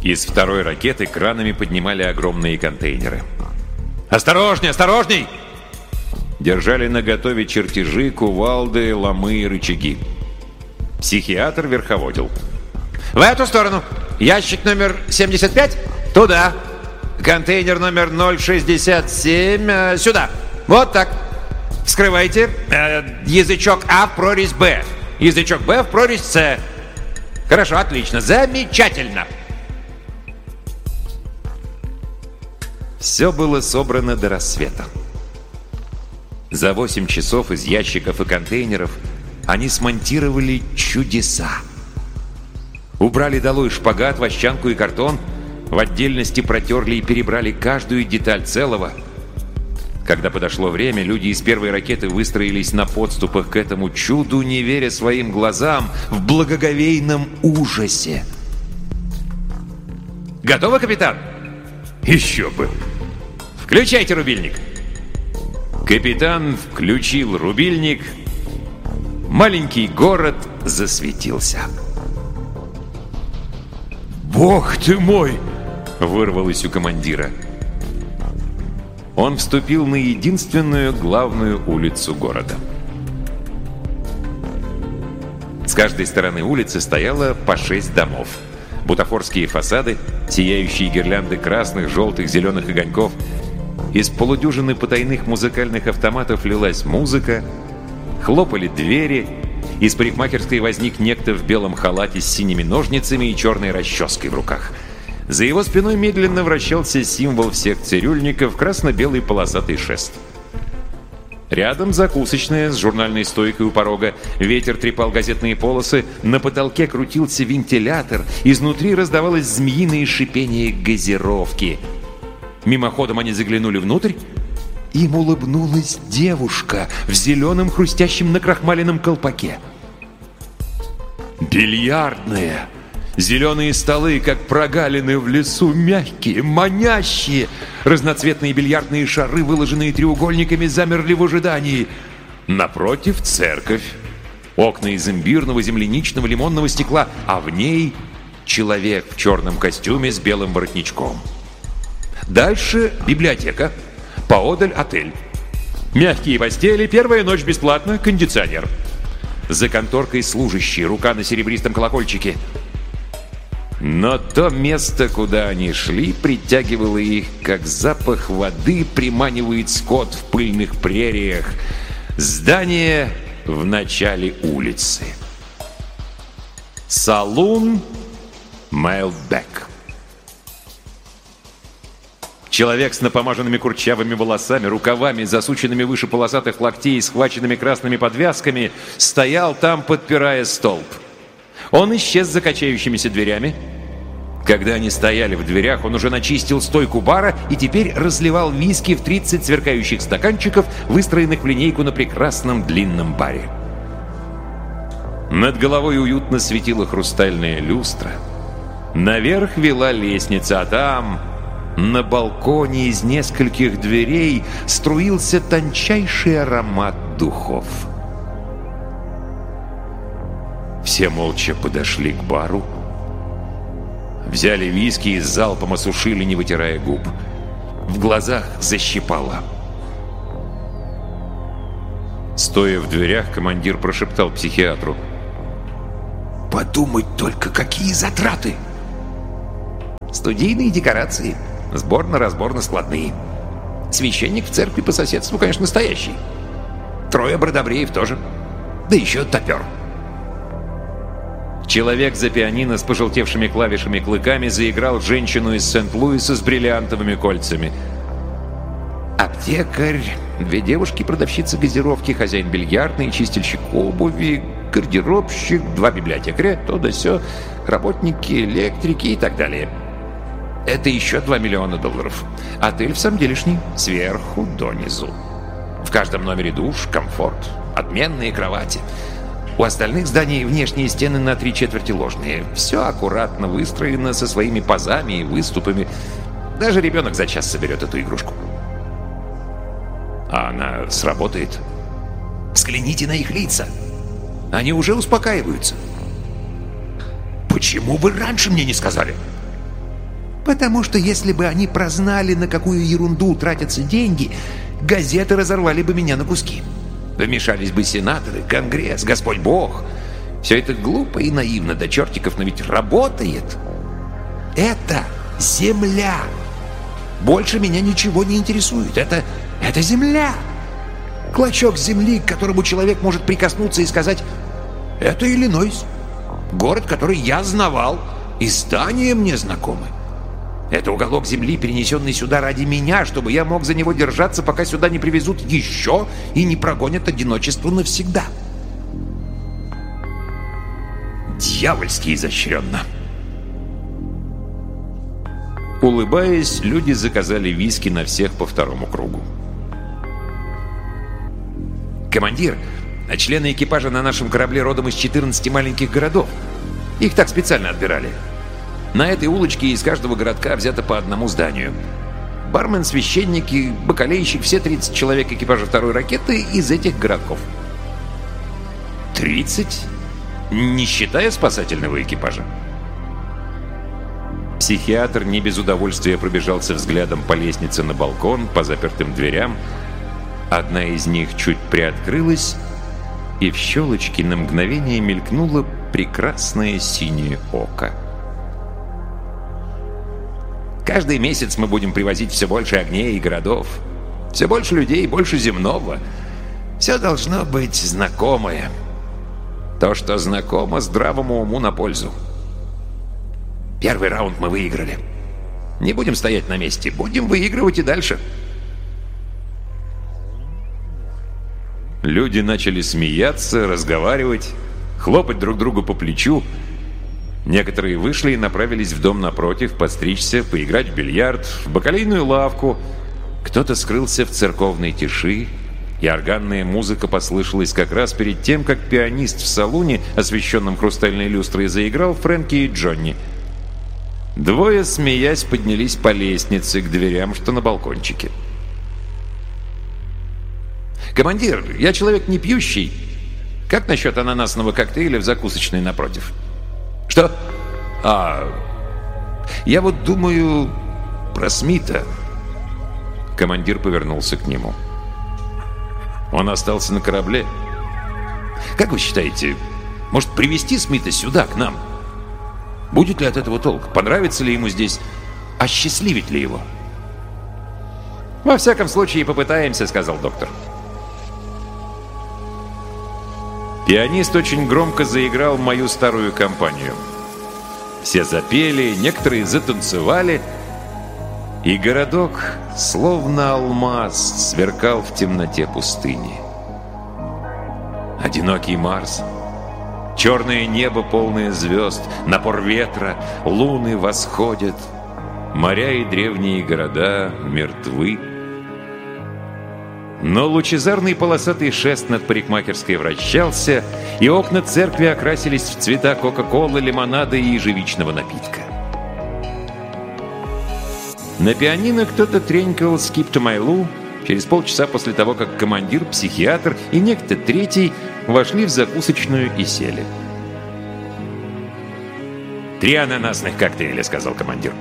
Из второй ракеты кранами поднимали огромные контейнеры. «Осторожней, осторожней!» Держали наготове чертежи, кувалды, ломы и рычаги. Психиатр верховодил. «В эту сторону! Ящик номер 75? Туда! Контейнер номер 067 сюда! Вот так! Вскрывайте! Язычок А в прорезь Б! Язычок Б в прорезь С! Хорошо, отлично! Замечательно!» Все было собрано до рассвета. За 8 часов из ящиков и контейнеров они смонтировали чудеса. Убрали долой шпагат, вощанку и картон, в отдельности протерли и перебрали каждую деталь целого. Когда подошло время, люди из первой ракеты выстроились на подступах к этому чуду, не веря своим глазам, в благоговейном ужасе. «Готово, капитан?» «Еще бы!» «Включайте рубильник!» Капитан включил рубильник. Маленький город засветился. «Бог ты мой!» — вырвалось у командира. Он вступил на единственную главную улицу города. С каждой стороны улицы стояло по 6 домов. Бутафорские фасады, сияющие гирлянды красных, желтых, зеленых огоньков. Из полудюжины потайных музыкальных автоматов лилась музыка, хлопали двери. Из парикмахерской возник некто в белом халате с синими ножницами и черной расческой в руках. За его спиной медленно вращался символ всех цирюльников — красно-белый полосатый шест. Рядом закусочная с журнальной стойкой у порога. Ветер трепал газетные полосы. На потолке крутился вентилятор. Изнутри раздавалось змеиное шипение газировки. Мимоходом они заглянули внутрь. Им улыбнулась девушка в зеленом хрустящем накрахмаленном колпаке. Бильярдная. Зеленые столы, как прогалины в лесу, мягкие, манящие. Разноцветные бильярдные шары, выложенные треугольниками, замерли в ожидании. Напротив церковь. Окна из имбирного, земляничного, лимонного стекла, а в ней человек в черном костюме с белым воротничком. Дальше библиотека. Поодаль отель. Мягкие постели, первая ночь бесплатно, кондиционер. За конторкой служащие, рука на серебристом колокольчике. Но то место, куда они шли, притягивало их, как запах воды приманивает скот в пыльных прериях. Здание в начале улицы. Салун Мейлбек. Человек с напомаженными курчавыми волосами, рукавами, засученными выше полосатых локтей и схваченными красными подвязками, стоял там, подпирая столб. Он исчез за качающимися дверями. Когда они стояли в дверях, он уже начистил стойку бара и теперь разливал виски в 30 сверкающих стаканчиков, выстроенных в линейку на прекрасном длинном баре. Над головой уютно светила хрустальная люстра. Наверх вела лестница, а там, на балконе из нескольких дверей, струился тончайший аромат духов. Все молча подошли к бару, взяли виски и залпом осушили, не вытирая губ. В глазах защипало. Стоя в дверях, командир прошептал психиатру: «Подумать только, какие затраты!» «Студийные декорации, сборно-разборно-складные. Священник в церкви по соседству, конечно, настоящий. 3 бродобреев тоже. Да еще топер». Человек за пианино с пожелтевшими клавишами клыками заиграл женщину из Сент-Луиса с бриллиантовыми кольцами. Аптекарь, 2 девушки-продавщицы газировки, хозяин бильярдной, чистильщик обуви, гардеробщик, 2 библиотекаря, то да сё, работники, электрики и так далее. Это еще $2 миллиона. Отель в самом делешний, сверху донизу. В каждом номере душ, комфорт, отменные кровати. У остальных зданий внешние стены на 3/4 ложные. Все аккуратно выстроено со своими пазами и выступами. Даже ребенок за час соберет эту игрушку. А она сработает. Взгляните на их лица. Они уже успокаиваются. Почему вы раньше мне не сказали? Потому что если бы они прознали, на какую ерунду тратятся деньги, газеты разорвали бы меня на куски. Вмешались бы сенаторы, Конгресс, Господь Бог. Все это глупо и наивно до чертиков, но ведь работает. Это земля. Больше меня ничего не интересует. Это земля. Клочок земли, к которому человек может прикоснуться и сказать: это Иллинойс. Город, который я знавал, и здания мне знакомы. Это уголок земли, перенесенный сюда ради меня, чтобы я мог за него держаться, пока сюда не привезут еще и не прогонят одиночество навсегда. Дьявольски изощренно. Улыбаясь, люди заказали виски на всех по второму кругу. Командир, а члены экипажа на нашем корабле родом из 14 маленьких городов. Их так специально отбирали. На этой улочке из каждого городка взято по одному зданию. Бармен, священники, бакалейщик, все 30 человек экипажа второй ракеты из этих городков. 30? Не считая спасательного экипажа? Психиатр не без удовольствия пробежался взглядом по лестнице на балкон, по запертым дверям. Одна из них чуть приоткрылась, и в щелочке на мгновение мелькнуло прекрасное синее око. Каждый месяц мы будем привозить все больше огней и городов. Все больше людей, больше земного. Все должно быть знакомое. То, что знакомо, здравому уму на пользу. Первый раунд мы выиграли. Не будем стоять на месте, будем выигрывать и дальше. Люди начали смеяться, разговаривать, хлопать друг другу по плечу. Некоторые вышли и направились в дом напротив, подстричься, поиграть в бильярд, в бакалейную лавку. Кто-то скрылся в церковной тиши, и органная музыка послышалась как раз перед тем, как пианист в салуне, освещенном хрустальной люстрой, заиграл Фрэнки и Джонни. Двое, смеясь, поднялись по лестнице к дверям, что на балкончике. «Командир, я человек не пьющий. Как насчет ананасного коктейля в закусочной напротив?» «Что? Я вот думаю про Смита». Командир повернулся к нему. «Он остался на корабле? Как вы считаете, может привезти Смита сюда, к нам? Будет ли от этого толк? Понравится ли ему здесь? Осчастливит ли его?» «Во всяком случае, попытаемся», — сказал доктор. Пианист очень громко заиграл мою старую компанию. Все запели, некоторые затанцевали, и городок, словно алмаз, сверкал в темноте пустыни. Одинокий Марс, черное небо, полное звезд, напор ветра, луны восходят, моря и древние города мертвы. Но лучезарный полосатый шест над парикмахерской вращался, и окна церкви окрасились в цвета кока-колы, лимонада и ежевичного напитка. На пианино кто-то тренькал «Skip to my Lou» через полчаса после того, как командир, психиатр и некто третий вошли в закусочную и сели. «3 ананасных коктейля», — сказал командир.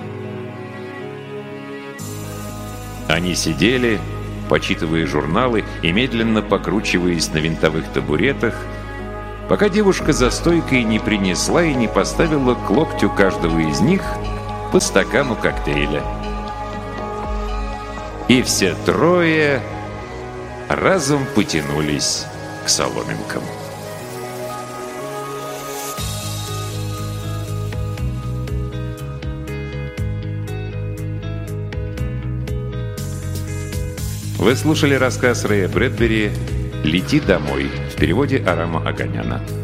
Они сидели, почитывая журналы и медленно покручиваясь на винтовых табуретах, пока девушка за стойкой не принесла и не поставила к локтю каждого из них по стакану коктейля. И все трое разом потянулись к соломинкам. Вы слушали рассказ Рэя Брэдбери «Лети домой» в переводе Арама Аганяна.